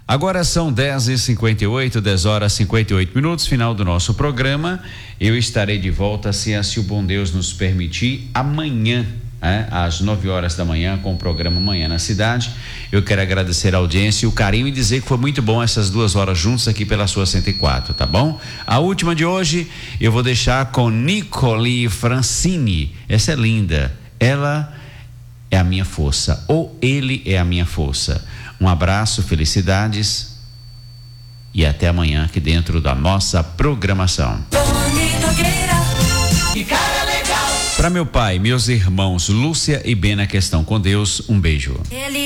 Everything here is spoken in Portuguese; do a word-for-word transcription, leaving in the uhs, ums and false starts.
Agora são dez e cinquenta e oito, dez horas e cinquenta e oito minutos, final do nosso programa. Eu estarei de volta, se assim o bom Deus nos permitir, amanhã, é, às nove horas da manhã, com o programa Manhã na Cidade. Eu quero agradecer a audiência e o carinho e dizer que foi muito bom essas duas horas juntos aqui pela sua cento e quatro, tá bom? A última de hoje eu vou deixar com Nicole Francini. Essa é linda. Ela é a minha força, ou ele é a minha força. Um abraço, felicidades e até amanhã aqui dentro da nossa programação. Para meu pai, meus irmãos Lúcia e Bena que estão com Deus, um beijo. Ele